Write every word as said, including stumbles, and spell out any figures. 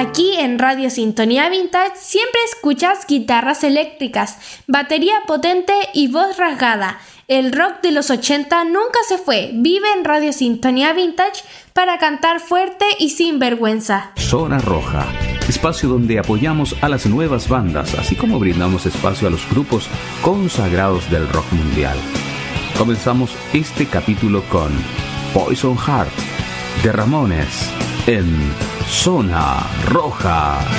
Aquí en Radio Sintonía Vintage siempre escuchas guitarras eléctricas, batería potente y voz rasgada. El rock de los ochenta nunca se fue. Vive en Radio Sintonía Vintage para cantar fuerte y sin vergüenza. Zona Roja, espacio donde apoyamos a las nuevas bandas, así como brindamos espacio a los grupos consagrados del rock mundial. Comenzamos este capítulo con Poison Heart de Ramones en Zona Roja.